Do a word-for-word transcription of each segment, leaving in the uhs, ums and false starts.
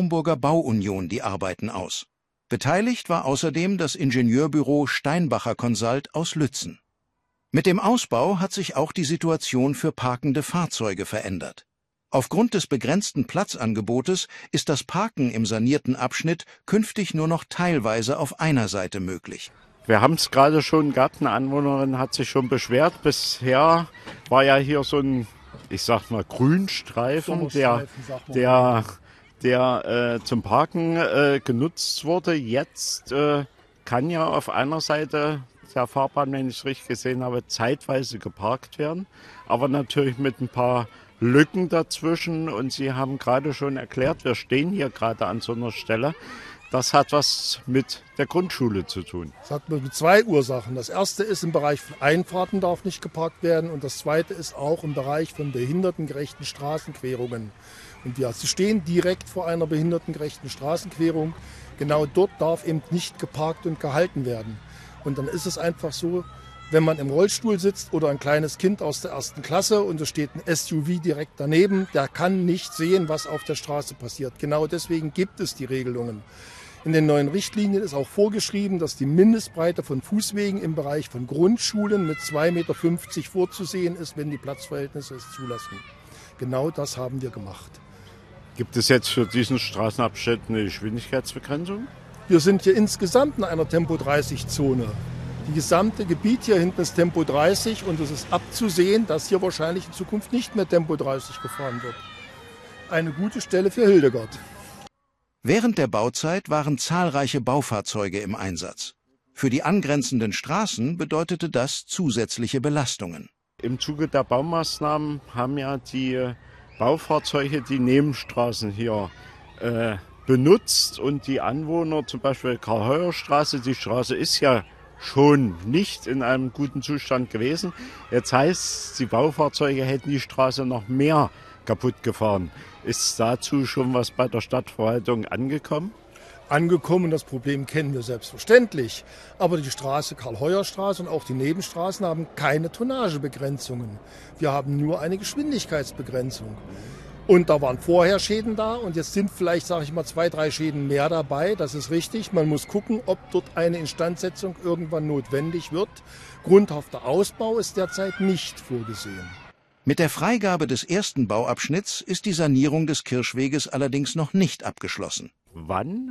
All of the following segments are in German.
Homburger Bauunion die Arbeiten aus. Beteiligt war außerdem das Ingenieurbüro Steinbacher Consult aus Lützen. Mit dem Ausbau hat sich auch die Situation für parkende Fahrzeuge verändert. Aufgrund des begrenzten Platzangebotes ist das Parken im sanierten Abschnitt künftig nur noch teilweise auf einer Seite möglich. Wir haben es gerade schon gehabt, eine Anwohnerin hat sich schon beschwert. Bisher war ja hier so ein, ich sag mal, Grünstreifen, der, der, der äh, zum Parken äh, genutzt wurde. Jetzt äh, kann ja auf einer Seite der Fahrbahn, wenn ich es richtig gesehen habe, zeitweise geparkt werden, aber natürlich mit ein paar Lücken dazwischen. Und Sie haben gerade schon erklärt, wir stehen hier gerade an so einer Stelle. Das hat was mit der Grundschule zu tun. Das hat mit zwei Ursachen. Das erste ist, im Bereich von Einfahrten darf nicht geparkt werden. Und das zweite ist auch im Bereich von behindertengerechten Straßenquerungen. Und wir stehen direkt vor einer behindertengerechten Straßenquerung. Genau dort darf eben nicht geparkt und gehalten werden. Und dann ist es einfach so, wenn man im Rollstuhl sitzt oder ein kleines Kind aus der ersten Klasse und es steht ein S U V direkt daneben, der kann nicht sehen, was auf der Straße passiert. Genau deswegen gibt es die Regelungen. In den neuen Richtlinien ist auch vorgeschrieben, dass die Mindestbreite von Fußwegen im Bereich von Grundschulen mit zwei Meter fünfzig vorzusehen ist, wenn die Platzverhältnisse es zulassen. Genau das haben wir gemacht. Gibt es jetzt für diesen Straßenabschnitt eine Geschwindigkeitsbegrenzung? Wir sind hier insgesamt in einer Tempo dreißig Zone. Die gesamte Gebiet hier hinten ist Tempo dreißig und es ist abzusehen, dass hier wahrscheinlich in Zukunft nicht mehr Tempo dreißig gefahren wird. Eine gute Stelle für Hildegard. Während der Bauzeit waren zahlreiche Baufahrzeuge im Einsatz. Für die angrenzenden Straßen bedeutete das zusätzliche Belastungen. Im Zuge der Baumaßnahmen haben ja die Baufahrzeuge die Nebenstraßen hier äh, benutzt und die Anwohner, zum Beispiel Karl-Heuer-Straße, die Straße ist ja schon nicht in einem guten Zustand gewesen. Jetzt heißt, die Baufahrzeuge hätten die Straße noch mehr kaputt gefahren. Ist dazu schon was bei der Stadtverwaltung angekommen? Angekommen, das Problem kennen wir selbstverständlich. Aber die Straße Karl-Heuer-Straße und auch die Nebenstraßen haben keine Tonnagebegrenzungen. Wir haben nur eine Geschwindigkeitsbegrenzung. Und da waren vorher Schäden da und jetzt sind vielleicht, sage ich mal, zwei, drei Schäden mehr dabei. Das ist richtig. Man muss gucken, ob dort eine Instandsetzung irgendwann notwendig wird. Grundhafter Ausbau ist derzeit nicht vorgesehen. Mit der Freigabe des ersten Bauabschnitts ist die Sanierung des Kirschweges allerdings noch nicht abgeschlossen. Wann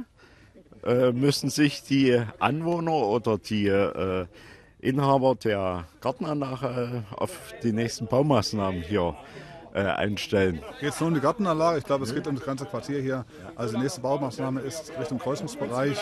äh, müssen sich die Anwohner oder die äh, Inhaber der Gartenanlage auf die nächsten Baumaßnahmen hier einstellen? Geht es nur um die Gartenanlage? Ich glaube, es geht um das ganze Quartier hier. Also die nächste Baumaßnahme ist Richtung Kreuzungsbereich.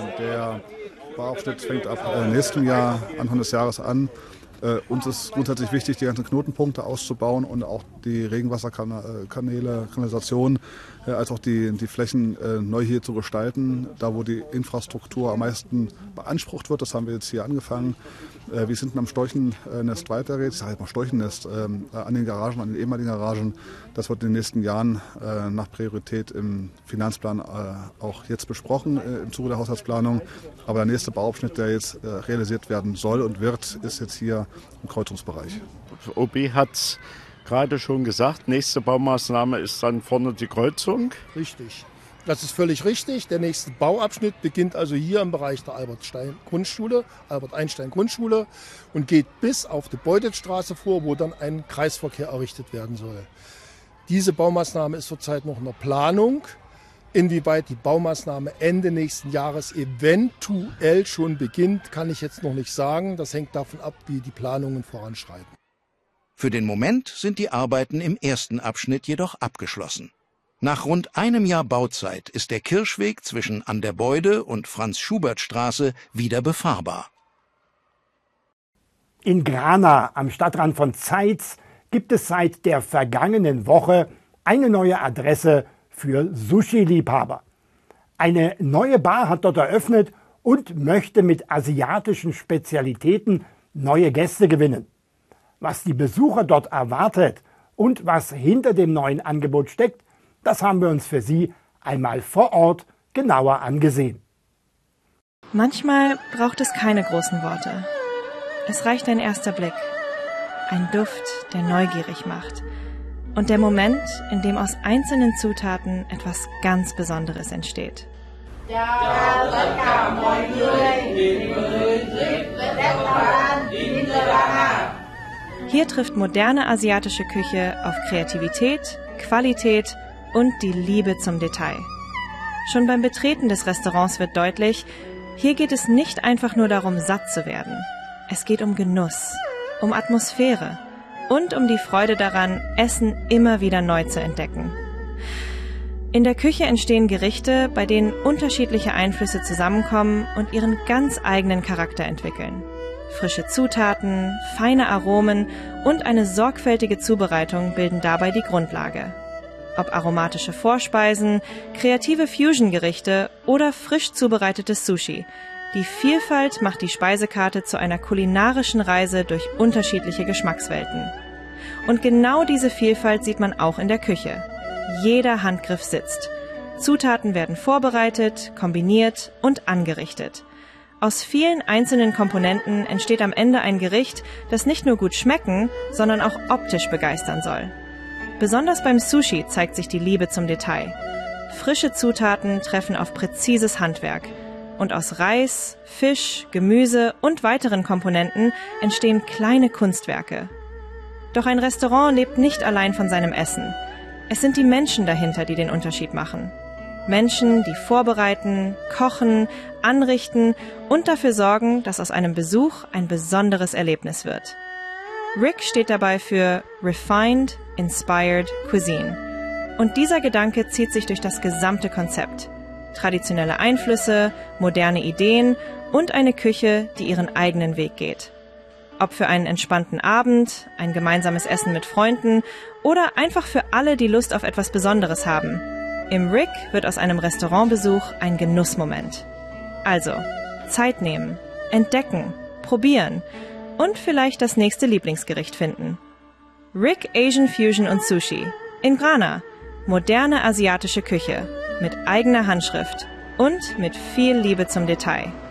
Der Bauabschnitt fängt ab nächsten Jahr, Anfang des Jahres an. Äh, uns ist grundsätzlich wichtig, die ganzen Knotenpunkte auszubauen und auch die Regenwasserkanäle, Kanalisation, äh, als auch die, die Flächen äh, neu hier zu gestalten. Da, wo die Infrastruktur am meisten beansprucht wird, das haben wir jetzt hier angefangen. Äh, wir sind am Storchennest weitergeht, ich sage jetzt mal Storchennest, äh, an den Garagen, an den ehemaligen Garagen. Das wird in den nächsten Jahren äh, nach Priorität im Finanzplan äh, auch jetzt besprochen äh, im Zuge der Haushaltsplanung. Aber der nächste Bauabschnitt, der jetzt äh, realisiert werden soll und wird, ist jetzt hier im Kreuzungsbereich. O B hat gerade schon gesagt, nächste Baumaßnahme ist dann vorne die Kreuzung. Richtig. Das ist völlig richtig. Der nächste Bauabschnitt beginnt also hier im Bereich der Albert-Einstein-Grundschule, Albert-Einstein-Grundschule und geht bis auf die Beutetstraße vor, wo dann ein Kreisverkehr errichtet werden soll. Diese Baumaßnahme ist zurzeit noch in der Planung. Inwieweit die Baumaßnahme Ende nächsten Jahres eventuell schon beginnt, kann ich jetzt noch nicht sagen. Das hängt davon ab, wie die Planungen voranschreiten. Für den Moment sind die Arbeiten im ersten Abschnitt jedoch abgeschlossen. Nach rund einem Jahr Bauzeit ist der Kirschweg zwischen An der Beude und Franz-Schubert-Straße wieder befahrbar. In Grana am Stadtrand von Zeitz gibt es seit der vergangenen Woche eine neue Adresse für Sushi-Liebhaber. Eine neue Bar hat dort eröffnet und möchte mit asiatischen Spezialitäten neue Gäste gewinnen. Was die Besucher dort erwartet und was hinter dem neuen Angebot steckt, das haben wir uns für Sie einmal vor Ort genauer angesehen. Manchmal braucht es keine großen Worte. Es reicht ein erster Blick, ein Duft, der neugierig macht und der Moment, in dem aus einzelnen Zutaten etwas ganz Besonderes entsteht. Hier trifft moderne asiatische Küche auf Kreativität, Qualität und die Liebe zum Detail. Schon beim Betreten des Restaurants wird deutlich, hier geht es nicht einfach nur darum, satt zu werden. Es geht um Genuss, um Atmosphäre und um die Freude daran, Essen immer wieder neu zu entdecken. In der Küche entstehen Gerichte, bei denen unterschiedliche Einflüsse zusammenkommen und ihren ganz eigenen Charakter entwickeln. Frische Zutaten, feine Aromen und eine sorgfältige Zubereitung bilden dabei die Grundlage. Ob aromatische Vorspeisen, kreative Fusion-Gerichte oder frisch zubereitetes Sushi. Die Vielfalt macht die Speisekarte zu einer kulinarischen Reise durch unterschiedliche Geschmackswelten. Und genau diese Vielfalt sieht man auch in der Küche. Jeder Handgriff sitzt. Zutaten werden vorbereitet, kombiniert und angerichtet. Aus vielen einzelnen Komponenten entsteht am Ende ein Gericht, das nicht nur gut schmecken, sondern auch optisch begeistern soll. Besonders beim Sushi zeigt sich die Liebe zum Detail. Frische Zutaten treffen auf präzises Handwerk. Und aus Reis, Fisch, Gemüse und weiteren Komponenten entstehen kleine Kunstwerke. Doch ein Restaurant lebt nicht allein von seinem Essen. Es sind die Menschen dahinter, die den Unterschied machen. Menschen, die vorbereiten, kochen, anrichten und dafür sorgen, dass aus einem Besuch ein besonderes Erlebnis wird. Rick steht dabei für Refined, Inspired Cuisine. Und dieser Gedanke zieht sich durch das gesamte Konzept. Traditionelle Einflüsse, moderne Ideen und eine Küche, die ihren eigenen Weg geht. Ob für einen entspannten Abend, ein gemeinsames Essen mit Freunden oder einfach für alle, die Lust auf etwas Besonderes haben. Im Rick wird aus einem Restaurantbesuch ein Genussmoment. Also, Zeit nehmen, entdecken, probieren und vielleicht das nächste Lieblingsgericht finden. Rick Asian Fusion und Sushi in Grana. Moderne asiatische Küche mit eigener Handschrift und mit viel Liebe zum Detail.